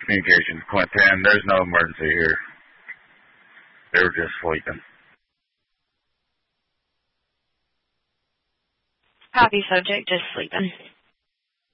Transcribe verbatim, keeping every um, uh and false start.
Communications, Quentin, there's no emergency here. They were just sleeping. Copy, subject, just sleeping.